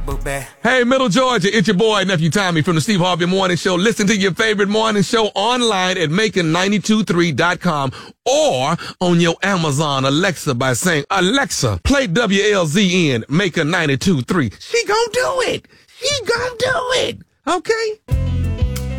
Hey, Middle Georgia, it's your boy, Nephew Tommy from the Steve Harvey Morning Show. Listen to your favorite morning show online at making923.com or on your Amazon Alexa by saying, Alexa, play WLZN, Making 92.3. She gonna do it. She gonna do it. Okay?